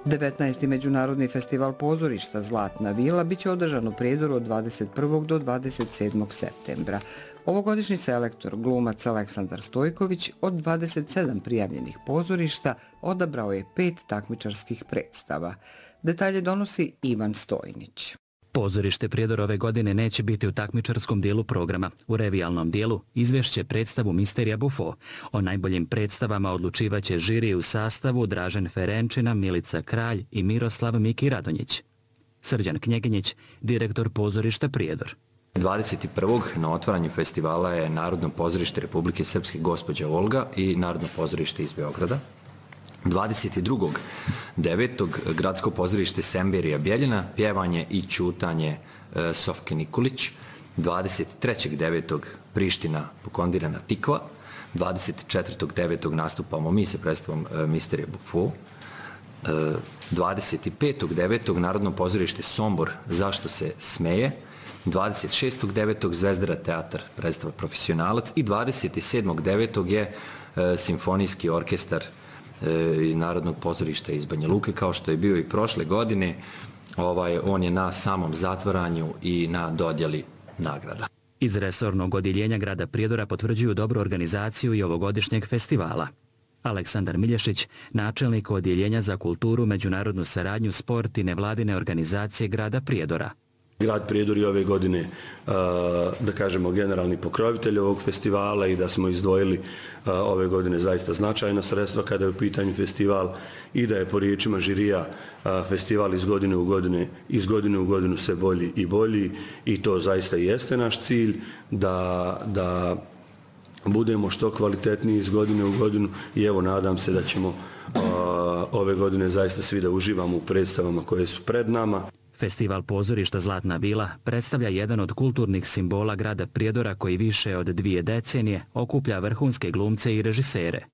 19. Međunarodni festival pozorišta Zlatna vila biće održan u Prijedoru od 21. do 27. septembra. Ovogodišnji selektor, glumac Aleksandar Stojković, od 27 prijavljenih pozorišta odabrao je 5 takmičarskih predstava. Detalje donosi Ivan Stojnić. Pozorište Prijedor ove godine neće biti u takmičarskom dijelu programa. U revijalnom dijelu izvješće predstavu Misterija Buffo. O najboljim predstavama odlučivaće žiri u sastavu Dražen Ferenčina, Milica Kralj i Miroslav Miki Radonjić. Srđan Knjeginjić, direktor pozorišta Prijedor. 21. na otvaranju festivala je Narodno pozorište Republike Srpske Gospođa Olga i Narodno pozorište iz Beograda. 22.9. Gradsko pozorište Semberija Bjeljina, pjevanje i čutanje Sofke Nikolić. 23.9. Priština Pokondirana Tikva. 24.9. nastupamo mi sa predstavom Misterija Buffo. 25.9. Narodno pozorište Sombor, Zašto se smeje. 26.9. Zvezdara teatar, predstava Profesionalac i 27.9. je Simfonijski orkestar iz Narodnog pozorišta iz Banja Luke, kao što je bio i prošle godine. On je na samom zatvaranju i na dodjeli nagrada. Iz resornog odjeljenja grada Prijedora potvrđuju dobru organizaciju i ovogodišnjeg festivala. Aleksandar Milješić, načelnik odjeljenja za kulturu, međunarodnu saradnju, sport i nevladine organizacije grada Prijedora. Grad Prijedor je ove godine, da kažemo, generalni pokrovitelj ovog festivala i da smo izdvojili ove godine zaista značajna sredstva kada je u pitanju festival i da je po riječima žirija festival iz godine u godinu sve bolji i bolji i to zaista jeste naš cilj da budemo što kvalitetniji iz godine u godinu i evo nadam se da ćemo ove godine zaista svi da uživamo u predstavama koje su pred nama. Festival pozorišta Zlatna vila predstavlja jedan od kulturnih simbola grada Prijedora koji više od 2 decenije okuplja vrhunske glumce i režisere.